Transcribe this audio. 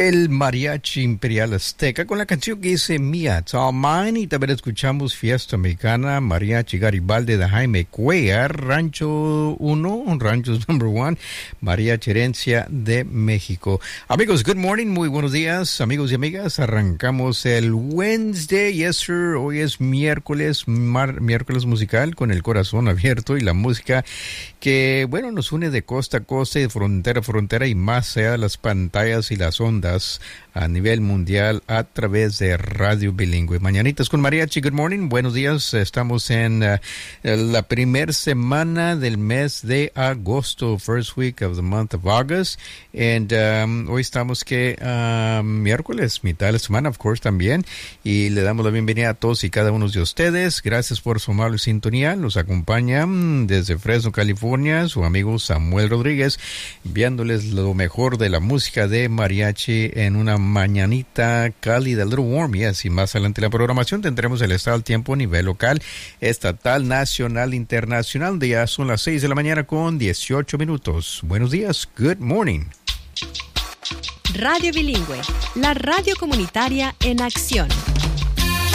El Mariachi Imperial Azteca con la canción que dice Mía, It's All Mine, y también escuchamos Fiesta Mexicana, Mariachi Garibaldi de Jaime Cuellar, Rancho 1, Ranchos Number 1, Mariachi Herencia de México. Amigos, good morning, muy buenos días, amigos y amigas. Arrancamos el Wednesday, yes sir, hoy es miércoles, miércoles musical con el corazón abierto y la música que, bueno, nos une de costa a costa y de frontera a frontera y más allá de las pantallas y las ondas a nivel mundial a través de Radio Bilingüe. Mañanitas con Mariachi, good morning, buenos días. Estamos en la primera semana del mes de agosto, first week of the month of August, and hoy estamos miércoles, mitad de la semana, of course, también, y le damos la bienvenida a todos y cada uno de ustedes. Gracias por su amable sintonía. Nos acompaña desde Fresno, California, su amigo Samuel Rodríguez, enviándoles lo mejor de la música de mariachi en una mañanita cálida, a little warm, yes. Y más adelante en la programación tendremos el estado del tiempo a nivel local, estatal, nacional, internacional. Ya son las 6 de la mañana con 18 minutos. Buenos días, good morning. Radio Bilingüe, la radio comunitaria en acción.